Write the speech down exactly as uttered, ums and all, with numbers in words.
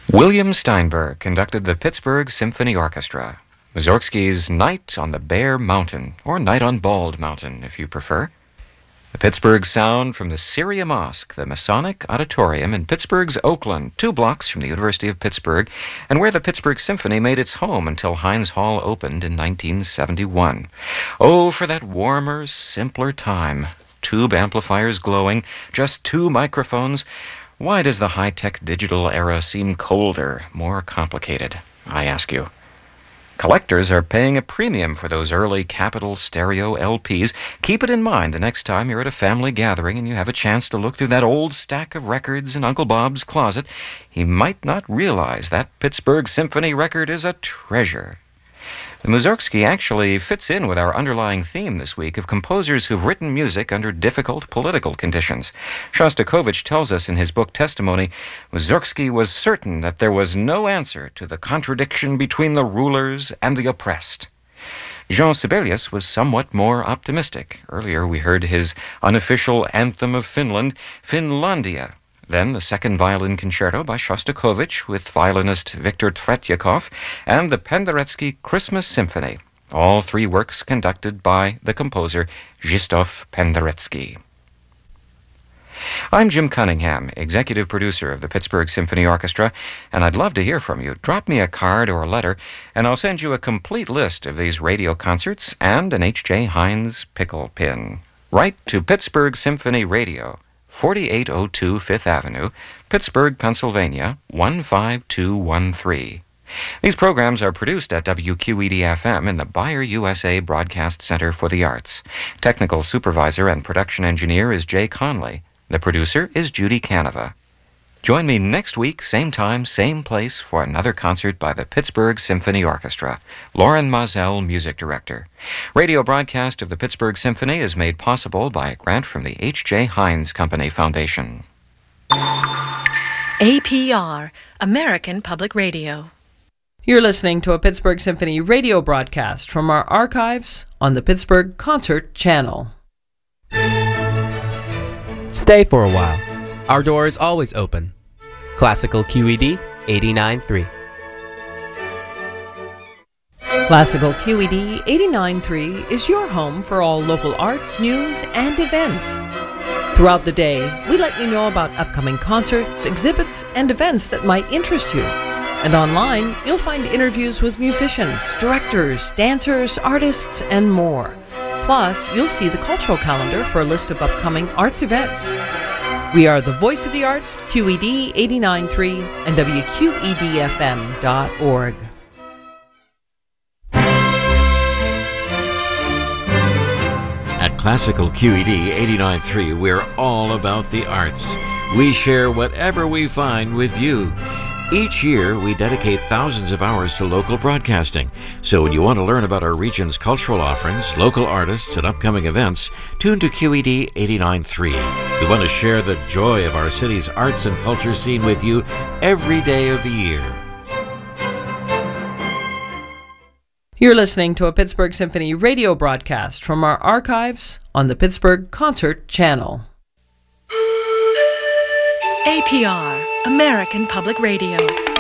William Steinberg conducted the Pittsburgh Symphony Orchestra. Mussorgsky's Night on the Bare Mountain, or Night on Bald Mountain, if you prefer. The Pittsburgh sound from the Syria Mosque, the Masonic Auditorium in Pittsburgh's Oakland, two blocks from the University of Pittsburgh, and where the Pittsburgh Symphony made its home until Heinz Hall opened in nineteen seventy-one. Oh, for that warmer, simpler time. Tube amplifiers glowing, just two microphones. Why does the high-tech digital era seem colder, more complicated, I ask you? Collectors are paying a premium for those early Capitol stereo L Ps. Keep it in mind the next time you're at a family gathering and you have a chance to look through that old stack of records in Uncle Bob's closet. He might not realize that Pittsburgh Symphony record is a treasure. The Mussorgsky actually fits in with our underlying theme this week of composers who've written music under difficult political conditions. Shostakovich tells us in his book Testimony, Mussorgsky was certain that there was no answer to the contradiction between the rulers and the oppressed. Jean Sibelius was somewhat more optimistic. Earlier we heard his unofficial anthem of Finland, Finlandia. Then the second violin concerto by Shostakovich with violinist Viktor Tretyakov, and the Penderecki Christmas Symphony, all three works conducted by the composer Zdzisław Penderecki. I'm Jim Cunningham, executive producer of the Pittsburgh Symphony Orchestra, and I'd love to hear from you. Drop me a card or a letter, and I'll send you a complete list of these radio concerts and an H J Heinz pickle pin. Write to Pittsburgh Symphony Radio, forty-eight oh two Fifth Avenue, Pittsburgh, Pennsylvania, one five two one three. These programs are produced at W Q E D F M in the Bayer U S A Broadcast Center for the Arts. Technical supervisor and production engineer is Jay Conley. The producer is Judy Canova. Join me next week, same time, same place, for another concert by the Pittsburgh Symphony Orchestra. Lauren Mazel, music director. Radio broadcast of the Pittsburgh Symphony is made possible by a grant from the H J Heinz Company Foundation. A P R, American Public Radio. You're listening to a Pittsburgh Symphony radio broadcast from our archives on the Pittsburgh Concert Channel. Stay for a while. Our door is always open. Classical Q E D eighty-nine point three. Classical Q E D eighty-nine point three is your home for all local arts, news, and events. Throughout the day, we let you know about upcoming concerts, exhibits, and events that might interest you. And online, you'll find interviews with musicians, directors, dancers, artists, and more. Plus, you'll see the cultural calendar for a list of upcoming arts events. We are the voice of the arts, Q E D eighty-nine point three and W Q E D F M dot org. At Classical Q E D eighty-nine point three, we're all about the arts. We share whatever we find with you. Each year, we dedicate thousands of hours to local broadcasting. So when you want to learn about our region's cultural offerings, local artists, and upcoming events, tune to Q E D eighty-nine point three. We want to share the joy of our city's arts and culture scene with you every day of the year. You're listening to a Pittsburgh Symphony radio broadcast from our archives on the Pittsburgh Concert Channel. A P R, American Public Radio.